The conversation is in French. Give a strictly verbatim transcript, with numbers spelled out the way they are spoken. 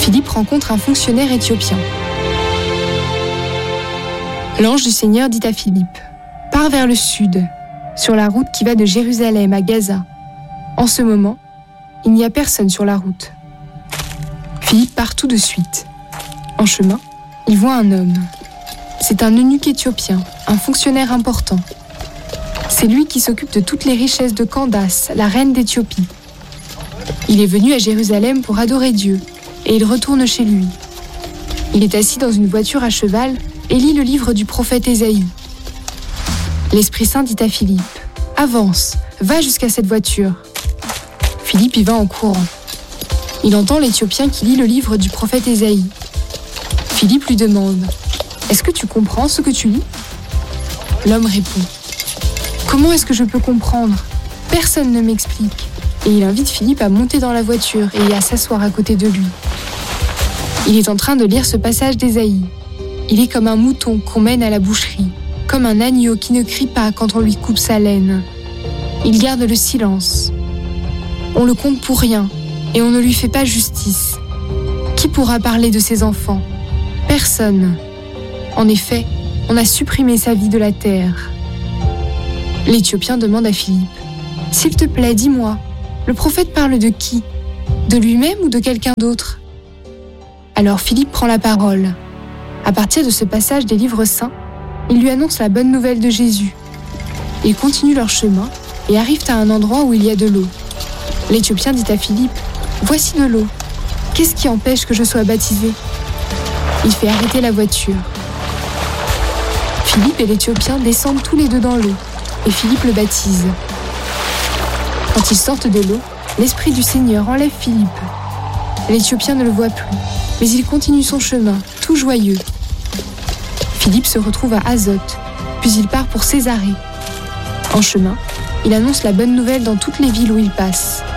Philippe rencontre un fonctionnaire éthiopien. L'ange du Seigneur dit à Philippe, « Pars vers le sud, sur la route qui va de Jérusalem à Gaza. En ce moment, il n'y a personne sur la route. » Philippe part tout de suite. En chemin, il voit un homme. C'est un eunuque éthiopien, un fonctionnaire important. C'est lui qui s'occupe de toutes les richesses de Candace, la reine d'Éthiopie. Il est venu à Jérusalem pour adorer Dieu, et il retourne chez lui. Il est assis dans une voiture à cheval et lit le livre du prophète Ésaïe. L'Esprit Saint dit à Philippe, « Avance, va jusqu'à cette voiture. » Philippe y va en courant. Il entend l'Éthiopien qui lit le livre du prophète Ésaïe. Philippe lui demande, « Est-ce que tu comprends ce que tu lis ?» L'homme répond, « Comment est-ce que je peux comprendre ? Personne ne m'explique. » Et il invite Philippe à monter dans la voiture et à s'asseoir à côté de lui. Il est en train de lire ce passage d'Ésaïe. Il est comme un mouton qu'on mène à la boucherie, comme un agneau qui ne crie pas quand on lui coupe sa laine. Il garde le silence. On le compte pour rien et on ne lui fait pas justice. Qui pourra parler de ses enfants ? Personne. En effet, on a supprimé sa vie de la terre. L'Éthiopien demande à Philippe, « S'il te plaît, dis-moi, le prophète parle de qui ? De lui-même ou de quelqu'un d'autre ?» Alors Philippe prend la parole. À partir de ce passage des livres saints, il lui annonce la bonne nouvelle de Jésus. Ils continuent leur chemin et arrivent à un endroit où il y a de l'eau. L'Éthiopien dit à Philippe, « Voici de l'eau. Qu'est-ce qui empêche que je sois baptisé ?» Il fait arrêter la voiture. Philippe et l'Éthiopien descendent tous les deux dans l'eau et Philippe le baptise. Quand ils sortent de l'eau, l'Esprit du Seigneur enlève Philippe. L'Éthiopien ne le voit plus, mais il continue son chemin, tout joyeux. Philippe se retrouve à Azote, puis il part pour Césarée. En chemin, il annonce la bonne nouvelle dans toutes les villes où il passe.